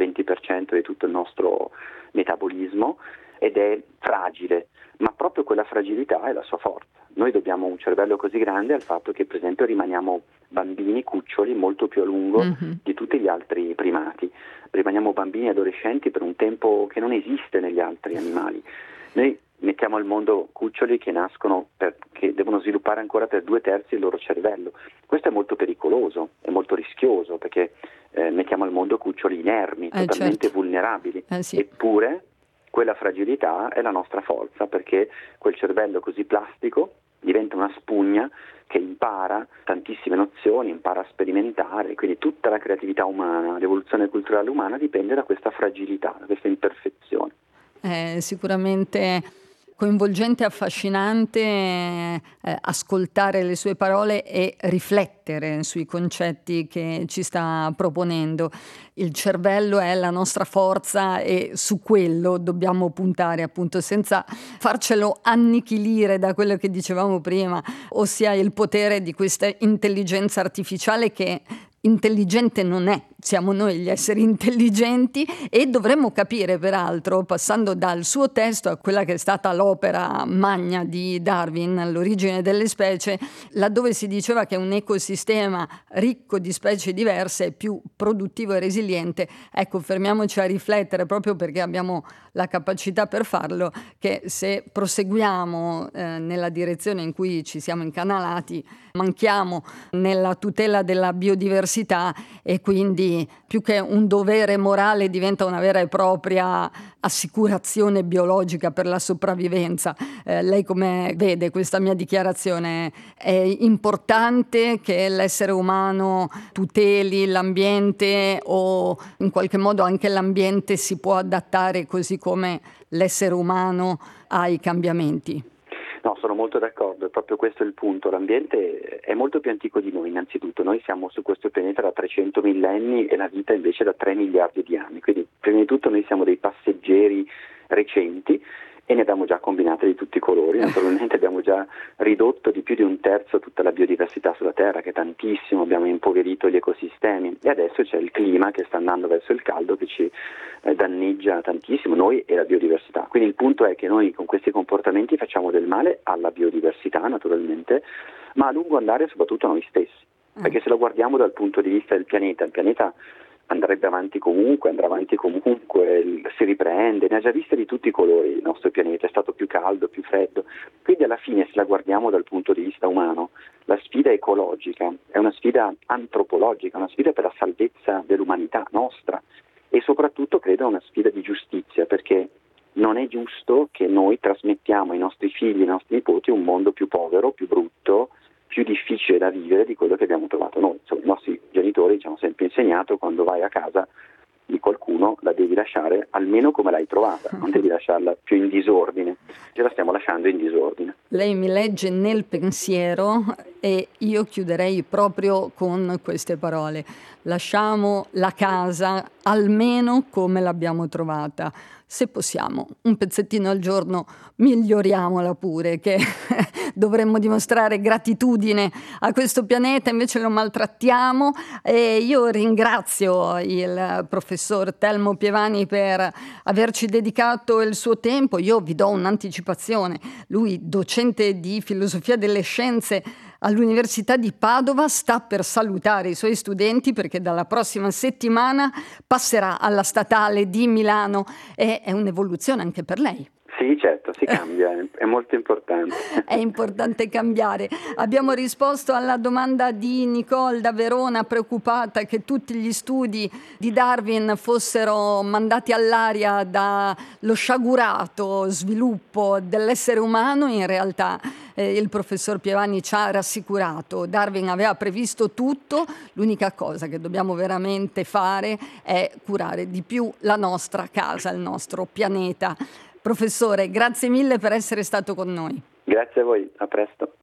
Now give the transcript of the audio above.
20% di tutto il nostro metabolismo ed è fragile, ma proprio quella fragilità è la sua forza. Noi dobbiamo un cervello così grande al fatto che, per esempio, rimaniamo bambini, cuccioli, molto più a lungo di tutti gli altri primati. Rimaniamo bambini e adolescenti per un tempo che non esiste negli altri animali. Noi mettiamo al mondo cuccioli che nascono, che devono sviluppare ancora per 2/3 il loro cervello. Questo è molto pericoloso, è molto rischioso, perché mettiamo al mondo cuccioli inermi, totalmente vulnerabili. Sì. Eppure quella fragilità è la nostra forza, perché quel cervello così plastico diventa una spugna che impara tantissime nozioni, impara a sperimentare, quindi tutta la creatività umana, l'evoluzione culturale umana dipende da questa fragilità, da questa imperfezione. È sicuramente coinvolgente e affascinante ascoltare le sue parole e riflettere sui concetti che ci sta proponendo. Il cervello è la nostra forza e su quello dobbiamo puntare, appunto, senza farcelo annichilire da quello che dicevamo prima, ossia il potere di questa intelligenza artificiale che intelligente non è, siamo noi gli esseri intelligenti, e dovremmo capire, peraltro, passando dal suo testo a quella che è stata l'opera magna di Darwin, L'origine delle specie, laddove si diceva che un ecosistema ricco di specie diverse è più produttivo e resiliente. Ecco, fermiamoci a riflettere, proprio perché abbiamo la capacità per farlo, che se proseguiamo nella direzione in cui ci siamo incanalati, manchiamo nella tutela della biodiversità, e quindi più che un dovere morale diventa una vera e propria assicurazione biologica per la sopravvivenza. Lei come vede questa mia dichiarazione? È importante che l'essere umano tuteli l'ambiente, o in qualche modo anche l'ambiente si può adattare così come l'essere umano ai cambiamenti? No, sono molto d'accordo, è proprio questo il punto. L'ambiente è molto più antico di noi, innanzitutto. Noi siamo su questo pianeta da 300 millenni e la vita invece da 3 miliardi di anni. Quindi, prima di tutto, noi siamo dei passeggeri recenti e ne abbiamo già combinate di tutti i colori. Naturalmente abbiamo già ridotto di più di 1/3 tutta la biodiversità sulla Terra, che è tantissimo, abbiamo impoverito gli ecosistemi, e adesso c'è il clima che sta andando verso il caldo, che ci danneggia tantissimo noi e la biodiversità. Quindi il punto è che noi con questi comportamenti facciamo del male alla biodiversità, naturalmente, ma a lungo andare soprattutto a noi stessi, perché se lo guardiamo dal punto di vista del pianeta, il pianeta andrebbe avanti comunque, andrà avanti comunque, si riprende, ne ha già viste di tutti i colori il nostro pianeta, è stato più caldo, più freddo, quindi alla fine, se la guardiamo dal punto di vista umano, la sfida ecologica è una sfida antropologica, una sfida per la salvezza dell'umanità nostra, e soprattutto credo una sfida di giustizia, perché non è giusto che noi trasmettiamo ai nostri figli, ai nostri nipoti, un mondo più povero, più brutto, più difficile da vivere di quello che abbiamo trovato noi. Insomma, i nostri genitori ci hanno sempre insegnato: quando vai a casa di qualcuno la devi lasciare almeno come l'hai trovata, non devi lasciarla più in disordine. Ce la stiamo lasciando in disordine. Lei mi legge nel pensiero e io chiuderei proprio con queste parole: lasciamo la casa almeno come l'abbiamo trovata. Se possiamo, un pezzettino al giorno, miglioriamola pure, che dovremmo dimostrare gratitudine a questo pianeta, invece lo maltrattiamo. E io ringrazio il professor Telmo Pievani per averci dedicato il suo tempo. Io vi do un'anticipazione: lui, docente di filosofia delle scienze all'Università di Padova, sta per salutare i suoi studenti, perché dalla prossima settimana passerà alla Statale di Milano, e è un'evoluzione anche per lei. Sì, certo, si cambia, è molto importante. È importante cambiare. Abbiamo risposto alla domanda di Nicole da Verona, preoccupata che tutti gli studi di Darwin fossero mandati all'aria dallo sciagurato sviluppo dell'essere umano. In realtà il professor Pievani ci ha rassicurato: Darwin aveva previsto tutto, l'unica cosa che dobbiamo veramente fare è curare di più la nostra casa, il nostro pianeta. Professore, grazie mille per essere stato con noi. Grazie a voi, a presto.